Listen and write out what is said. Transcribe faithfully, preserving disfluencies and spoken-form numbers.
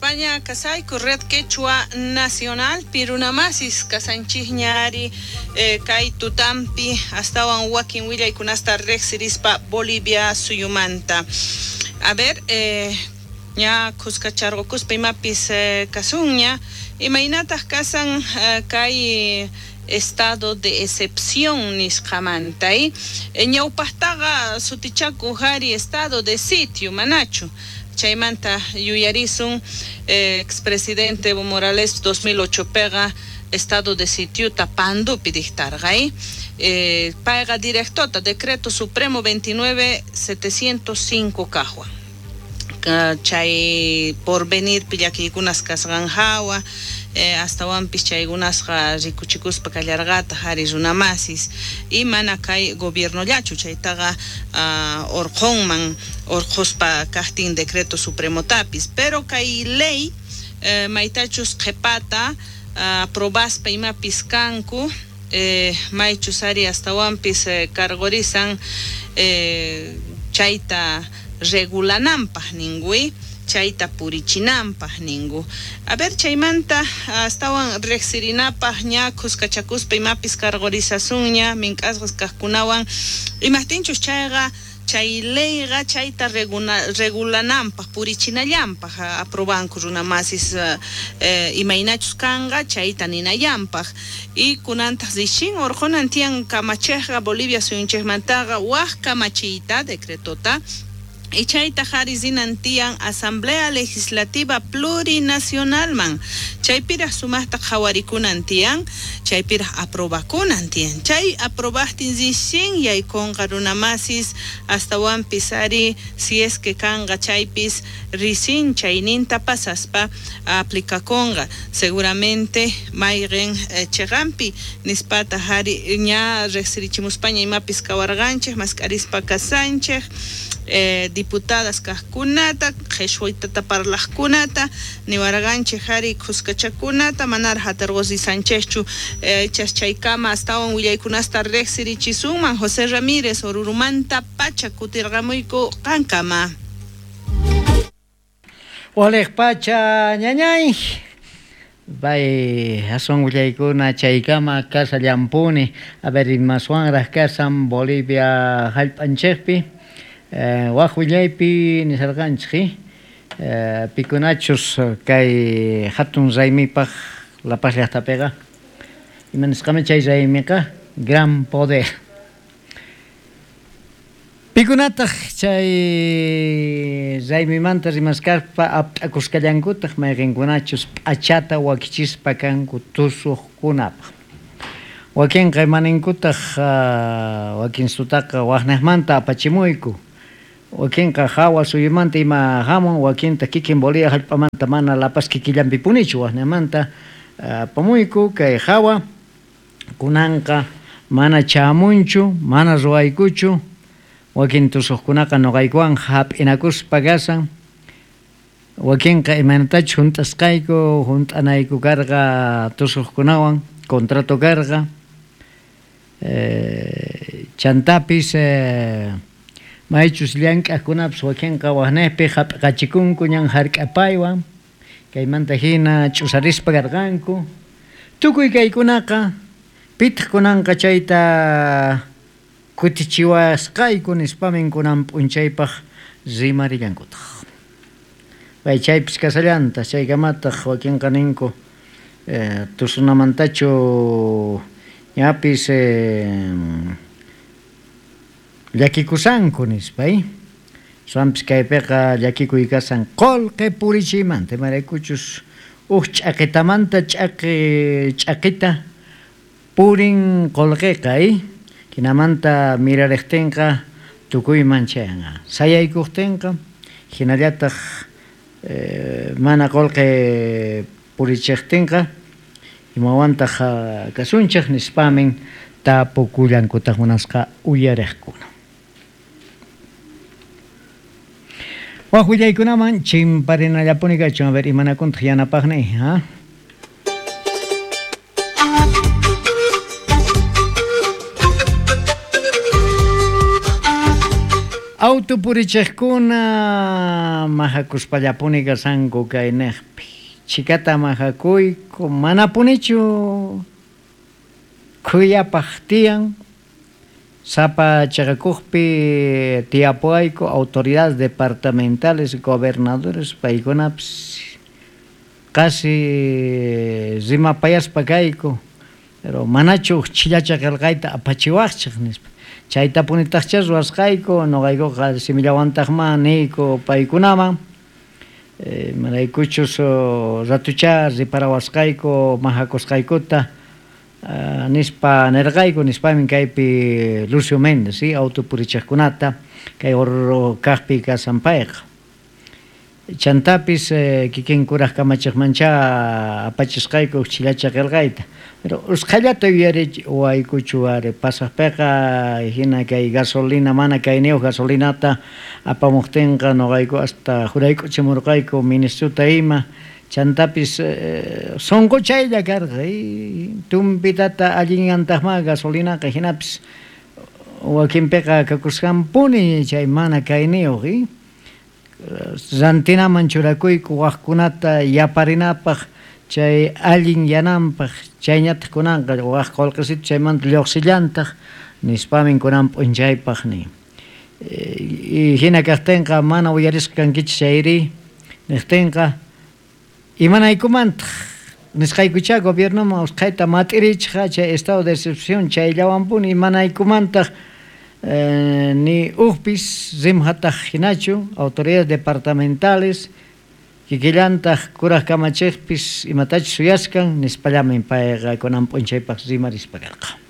España kasayku Red Quechua Nacional Pirunamasis kasanchihñari eh, kay tutampi astawan wakin willaykunasta rexirispa Bolivia suyumanta. A ver, eh, ya kuskachargokuspa imapis eh, kasunña imaynatas kasan eh, kay estado de excepción nisqamantay eh, ñawpajtaqa sutichaku hari estado de sitio manachu. Chaymanta yuyarisun eh, expresidente Evo Morales dos mil ocho pega estado de sitio tapando pidihtargay eh, paga directota decreto supremo veintinueve setecientos cinco cajua chay por venir pillakikunas kasganjawa eh, hasta wampis chaygunas rikuchikuspa kallargata hari runamasis y mana kay gobierno llachu chaytaga uh, orjonman orjospa casting decreto supremo tapis pero kay ley eh, maitachus qepata uh, aprobaspa ima piscanku eh, maichusari hasta wampis eh, cargorizan eh, chayta regulanampaj ningui chayta purichinanpaj ningu. A ver, chaymanta astawan rexirinapaj ña kuskachakuspa imapis cargorizasunña mink'asqas kajkunawan imajtinchus chayqa chay leyqa chayta regulanampaj purichinallanpaj aprobanku runamasis eh, imaynachus kanqa chayta ninayanpaj y kunantaj zishin orjonan tiyan kamachejqa Bolivia suyunchejmantaqa waj kamachiyta decretota y chayta jarizinantian Asamblea Legislativa Plurinacional man chaypiraj sumaqta qhawarikunantian chaypiraj aprobakunantian chay aprobastin zishin yaykunqa runamasis astawan pisari si es que kanqa chaypis risin chayninta pasaspa aplicakunqa seguramente mayqin eh, cheqampi nispata hari ña reqsirichimuspaña imapis kawarqanchej masqarispa kasanchej Eh, diputadas kaskunata, qhishwaytata parlaqkunata, niwarganchej hari kuskachakunata, manar hatargosi Sanchezchu, eh, chaskaykama astawan willaykunasta reqsirichisunman José Ramírez Orurumanta pacha kutirqamuyku qankama. Oleg pacha ñañay. Bay ason willaykuna chaykama casa llampuni, a ver inmaswanraj kasan Bolivia hallp'anchejpi. Uh, Wahullaypi nisarqanchik uh, pikunachus kay hatun raymipaq La Paz llaqtapiqa imanisqami chay raymiqa gran poder pikunataq chay raymimanta rimasqaspa apt'akusqallankutaq mayqinkunachus p'achata wakichispa kanku tusuqkunapaq wakinqa imaninkutaq uh, wakin sutaqa waqnaqmanta apachimuyku wakinqa hawa suyumanta ima hamun wakinta kikin Bolivia hallp'amanta mana La Paz kikillanpi punichu waqnamanta uh, pamuyku kay hawa kunanqa mana chamunchu mana ruwaykuchu wakin tusuqkunaqa noqaykuwan hap'inakuspa kasan wakinqa imanatachu hunt'asqayku hunt'anayku karqa tusuqkunawan contrato karqa eh, chantapis eh, maychus llank'aqkunapas wakinqa waqnaypi hap'qachikunku ñan hark'apaywan kaymanta hina ch'usarispa karqanku tukuy kaykunaqa pitaq kunanqa chayta kutichiwasqayku nispamin kunan p'unchaypaq rimarillankutaj bay chaypis kasallanta chaykamataq wakinqa ninku eh, tusunamantachu ñapis eh, llakikusanku nispay suampis kaypiqa llakikuykasan qollqi purichiymanta imaraykuchus uj ch'aqitamanta ch'aqi ch'aqita purin qollqiqa y hinamanta mirariqtinqa tukuyman chayanqa sayaykuqtinqa hinallataq eh, mana qollqi purichiqtinqa imawantaq kasunchaq nispamin tapukullankutaq munasqa uyariqkuna waqwillaykunaman chimparinallapunik kachun a ver imanakuntaq yanapaqnay ha Autopurichejkuna mahakuspallapuni kasanku kay niqpi. Chikata mahakuyku manapunichu khuyapaq tiyan sapa chaqakuqpi tiyapuayku autoridades departamentales, gobernadores paykunapas casi rimapayaspa kayku pero manachu chillachaqelqayta apachiwaqchaq nispa chayta punitaqcha ruwasqayku noqaykuqa simillawantaqma niyku paykunaman eh, maraykuchus ratucha riparawasqayku mahakusqaykuta Uh, nispa nerqayku nispami kaypi Lucio Méndez ¿sí? Autopurichaqkunata kay Oruro kaqpi kasanpayqa chantapis eh, kikinkuraq kamachiqmancha apachisqayku chillachaqelqayta pero usqallata yuyari waykuchu ari pasaqpiqa hina kay gasolina mana kay niuq gasolinata apamuqtinqa noqayku hasta juraykuchimurqayku ministruta ima chantapis eh, sonko chaylla karqa tumpitata allinñantaqma gasolinaqa hinapis wakinpiqa kakusqanpuni chay mana kayniyuq y rantinaman churakuyku waqkunata yaparinapaq chay allin yananpaq chayñataq kunanqa waq qullqisitu chaymanta lluqsillantaq nispamin kunan p'unchaypaq ni y hina kaqtinqa mana uyarisqa kankichis chayri niqtinqa imanaykumantaq nisqaykucha gobiernoman usqayta mat'irichqa chay estado de excepción chayllawanpuni imanaykumantaq eh, ni uqpis rimhataq hinachu autoridades departamentales kikillantaq kuraq kamachiqpis imatachus uyasqan nispallamin payqa kunan p'unchaypaq rimarispa karqa